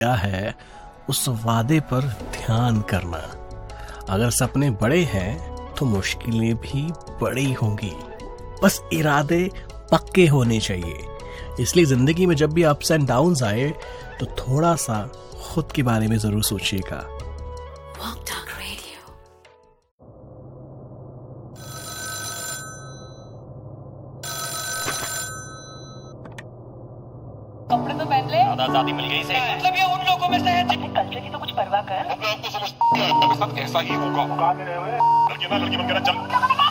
क्या है उस वादे पर ध्यान करना। अगर सपने बड़े हैं तो मुश्किलें भी बड़ी होंगी, बस इरादे पक्के होने चाहिए। इसलिए जिंदगी में जब भी अप्स एंड डाउन्स आए तो थोड़ा सा खुद के बारे में जरूर सोचिएगा। कपड़े तो पहन ले, आजादी मिल गई से मतलब ये उन लोगों में से है कल्चर की तो कुछ परवाह कर। आपको समझ ऐसा ही होगा। लड़की ना लड़की बनकर चल।